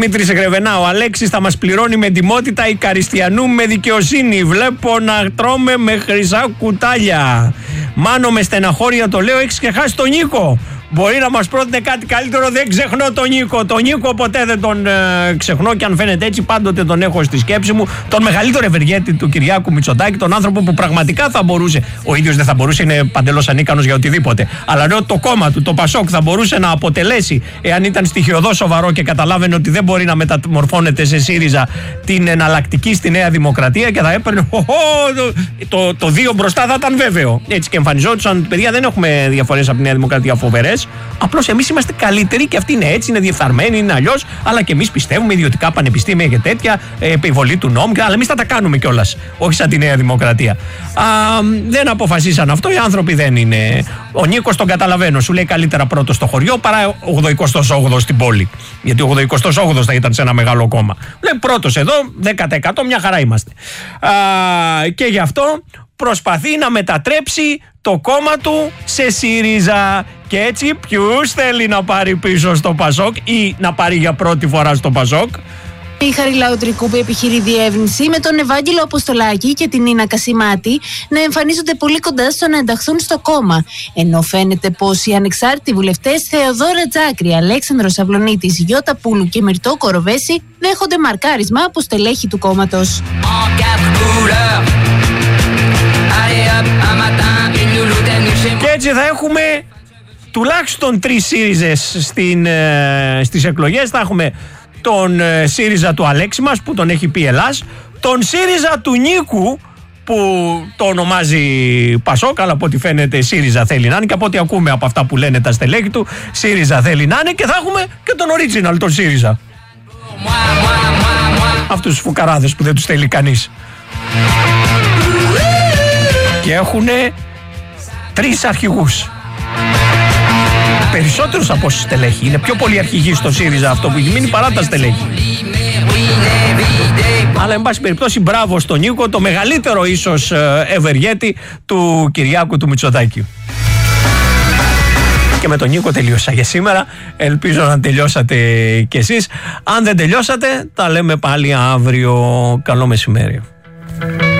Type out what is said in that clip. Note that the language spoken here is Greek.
Δημήτρης Γρεβενά, ο Αλέξης θα μας πληρώνει με εντιμότητα, η Καριστιανού με δικαιοσύνη. Βλέπω να τρώμε με χρυσά κουτάλια. Μάνο, με στεναχώρια το λέω, έχεις και χάσει τον Νίκο. Μπορεί να μας πρότεινε κάτι καλύτερο, δεν ξεχνώ τον Νίκο. Τον Νίκο ποτέ δεν τον ξεχνώ και αν φαίνεται έτσι πάντοτε τον έχω στη σκέψη μου. Τον μεγαλύτερο ευεργέτη του Κυριάκου Μητσοτάκη, τον άνθρωπο που πραγματικά θα μπορούσε, ο ίδιος δεν θα μπορούσε, είναι παντελώς ανίκανος για οτιδήποτε. Αλλά λέω το κόμμα του, το Πασόκ, θα μπορούσε να αποτελέσει, εάν ήταν στοιχειωδώς σοβαρό και καταλάβαινε ότι δεν μπορεί να μεταμορφώνεται σε ΣΥΡΙΖΑ, την εναλλακτική στη Νέα Δημοκρατία και θα έπαιρνε. Το 2 μπροστά θα ήταν βέβαιο. Έτσι και εμφανιζόντουσαν, παιδιά, δεν έχουμε διαφορές από τη Νέα Δημοκρατία φοβερές. Απλώς εμείς είμαστε καλύτεροι και αυτοί είναι έτσι, είναι διεφθαρμένοι, είναι αλλιώς. Αλλά και εμείς πιστεύουμε ιδιωτικά πανεπιστήμια και τέτοια, επιβολή του νόμου. Αλλά εμείς θα τα κάνουμε κιόλας. Όχι σαν τη Νέα Δημοκρατία. Δεν αποφασίσαν αυτό. Οι άνθρωποι δεν είναι. Ο Νίκος τον καταλαβαίνω. Σου λέει καλύτερα πρώτος στο χωριό παρά 88ο στην πόλη. Γιατί ο 88ο θα ήταν σε ένα μεγάλο κόμμα. Λέει πρώτος εδώ, 10% μια χαρά είμαστε. Και γι' αυτό προσπαθεί να μετατρέψει το κόμμα του σε ΣΥΡΙΖΑ. Και έτσι ποιους θέλει να πάρει πίσω στο Πασόκ ή να πάρει για πρώτη φορά στο Πασόκ? Η Χαριλάου Τρικούπη επιχειρεί διεύρυνση, με τον Ευάγγελο Αποστολάκη και την Νίνα Κασιμάτη να εμφανίζονται πολύ κοντά στο να ενταχθούν στο κόμμα. Ενώ φαίνεται πως οι ανεξάρτητοι βουλευτές Θεοδόρα Τζάκρη, Αλέξανδρος Αυλονίτης, Γιώτα Πούλου και Μυρτώ Κοροβέση δέχονται μαρκάρισμα από στελέχη του κόμματος. Και έτσι θα έχουμε τουλάχιστον 3 ΣΥΡΙΖΕΣ στις εκλογές. Θα έχουμε τον ΣΥΡΙΖΑ του Αλέξη μας που τον έχει πει Ελλάς, τον ΣΥΡΙΖΑ του Νίκου που το ονομάζει Πασόκ, αλλά από ό,τι φαίνεται ΣΥΡΙΖΑ θέλει να είναι και από ό,τι ακούμε από αυτά που λένε τα στελέχη του, ΣΥΡΙΖΑ θέλει να είναι, και θα έχουμε και τον original, τον ΣΥΡΙΖΑ. Αυτούς τους φουκαράδες που δεν τους θέλει κανείς. Και έχουνε 3 αρχηγούς. Περισσότερους από όσοι στελέχη. Είναι πιο πολλοί αρχηγοί στο ΣΥΡΙΖΑ αυτό που έχει μείνει παρά τα στελέχη. Αλλά εν πάση περιπτώσει μπράβο στον Νίκο, το μεγαλύτερο ίσως ευεργέτη του Κυριάκου του Μητσοτάκη. Και με τον Νίκο τελείωσα για σήμερα. Ελπίζω να τελειώσατε κι εσείς. Αν δεν τελειώσατε, τα λέμε πάλι αύριο. Καλό μεσημέρι.